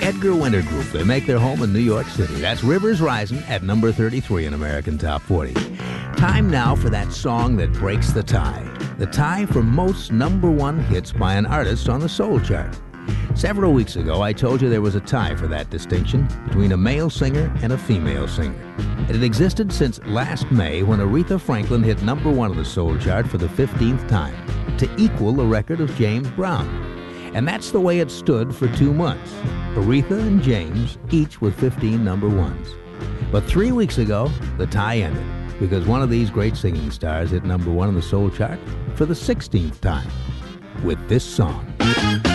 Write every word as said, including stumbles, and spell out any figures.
Edgar Winter Group. They make their home in New York City. That's Rivers Rising at number thirty-three in American Top forty. Time now for that song that breaks the tie. The tie for most number one hits by an artist on the soul chart. Several weeks ago, I told you there was a tie for that distinction between a male singer and a female singer. It had existed since last May when Aretha Franklin hit number one on the soul chart for the fifteenth time, to equal the record of James Brown. And that's the way it stood for two months. Aretha and James, each with fifteen number ones. But three weeks ago, the tie ended, because one of these great singing stars hit number one on the soul chart for the sixteenth time, with this song.